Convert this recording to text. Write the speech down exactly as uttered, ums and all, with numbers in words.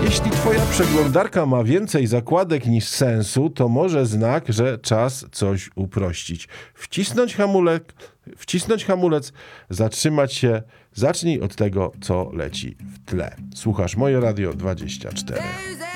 Jeśli twoja przeglądarka ma więcej zakładek niż sensu, to może znak, że czas coś uprościć. Wcisnąć hamulec, wcisnąć hamulec, zatrzymać się. Zacznij od tego, co leci w tle. Słuchasz Moje Radio dwadzieścia cztery.